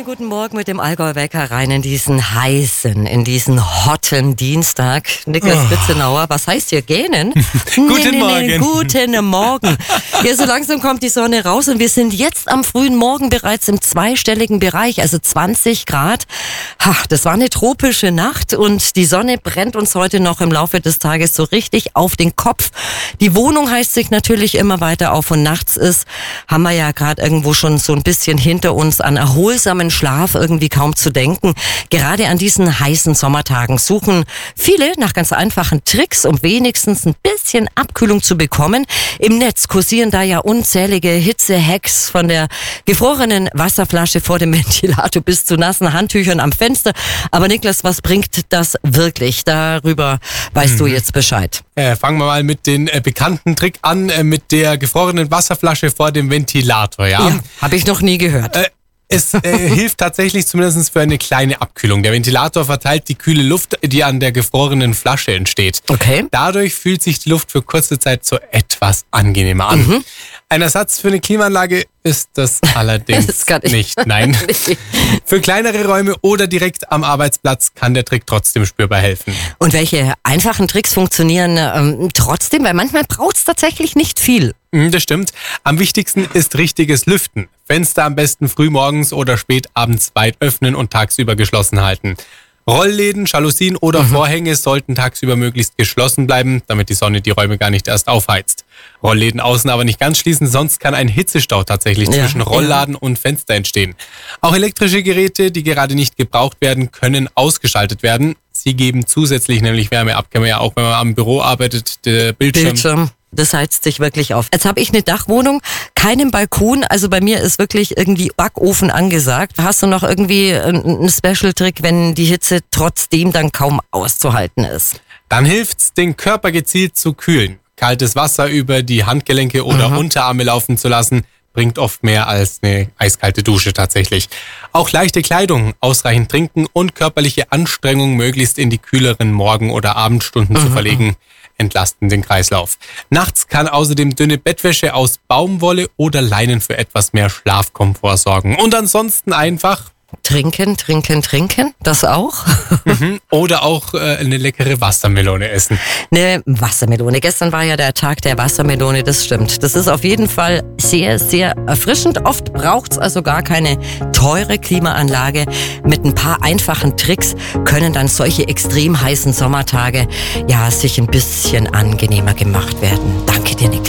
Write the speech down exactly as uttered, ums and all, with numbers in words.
guten Morgen mit dem Allgäu-Wecker rein in diesen heißen, in diesen hotten Dienstag. Niklas Oh. Witzenauer, was heißt hier gähnen? Guten nee, nee, Morgen. Nee, guten Morgen. Ja, so langsam kommt die Sonne raus und wir sind jetzt am frühen Morgen bereits im zweistelligen Bereich, also zwanzig Grad. Ha, das war eine tropische Nacht und die Sonne brennt uns heute noch im Laufe des Tages so richtig auf den Kopf. Die Wohnung heizt sich natürlich immer weiter auf und nachts ist, haben wir ja gerade irgendwo schon so ein bisschen hinter uns, an erholsamen Schlaf irgendwie kaum zu denken. Gerade an diesen heißen Sommertagen suchen viele nach ganz einfachen Tricks, um wenigstens ein bisschen Abkühlung zu bekommen. Im Netz kursieren da ja unzählige Hitze-Hacks von der gefrorenen Wasserflasche vor dem Ventilator bis zu nassen Handtüchern am Fenster. Aber Niklas, was bringt das wirklich? Darüber weißt hm. du jetzt Bescheid. Äh, fangen wir mal mit den äh, bekannten Trick an, äh, mit der gefrorenen Wasserflasche vor dem Ventilator. Ja, ja habe ich noch nie gehört. Äh, Es äh, hilft tatsächlich zumindest für eine kleine Abkühlung. Der Ventilator verteilt die kühle Luft, die an der gefrorenen Flasche entsteht. Okay. Dadurch fühlt sich die Luft für kurze Zeit so etwas angenehmer an. Mhm. Ein Ersatz für eine Klimaanlage ist das allerdings das kann ich. nicht. Nein. Für kleinere Räume oder direkt am Arbeitsplatz kann der Trick trotzdem spürbar helfen. Und welche einfachen Tricks funktionieren ähm, trotzdem? Weil manchmal braucht es tatsächlich nicht viel. Das stimmt. Am wichtigsten ist richtiges Lüften. Fenster am besten frühmorgens oder spät abends weit öffnen und tagsüber geschlossen halten. Rollläden, Jalousien oder mhm. Vorhänge sollten tagsüber möglichst geschlossen bleiben, damit die Sonne die Räume gar nicht erst aufheizt. Rollläden außen aber nicht ganz schließen, sonst kann ein Hitzestau tatsächlich ja, zwischen Rollladen ja. und Fenster entstehen. Auch elektrische Geräte, die gerade nicht gebraucht werden, können ausgeschaltet werden. Sie geben zusätzlich nämlich Wärme ab, kann man ja auch, wenn man am Büro arbeitet, der Bildschirm... Bildschirm. Das heizt sich wirklich auf. Jetzt habe ich eine Dachwohnung, keinen Balkon, also bei mir ist wirklich irgendwie Backofen angesagt. Hast du noch irgendwie einen Special-Trick, wenn die Hitze trotzdem dann kaum auszuhalten ist? Dann hilft's, den Körper gezielt zu kühlen. Kaltes Wasser über die Handgelenke oder mhm. Unterarme laufen zu lassen, bringt oft mehr als eine eiskalte Dusche tatsächlich. Auch leichte Kleidung, ausreichend trinken und körperliche Anstrengung möglichst in die kühleren Morgen- oder Abendstunden mhm. zu verlegen, entlasten den Kreislauf. Nachts kann außerdem dünne Bettwäsche aus Baumwolle oder Leinen für etwas mehr Schlafkomfort sorgen. Und ansonsten einfach Trinken, trinken, trinken, das auch. Mhm. Oder auch äh, eine leckere Wassermelone essen. Eine Wassermelone. Gestern war ja der Tag der Wassermelone, das stimmt. Das ist auf jeden Fall sehr, sehr erfrischend. Oft braucht's also gar keine teure Klimaanlage. Mit ein paar einfachen Tricks können dann solche extrem heißen Sommertage ja sich ein bisschen angenehmer gemacht werden. Danke dir, Niklas.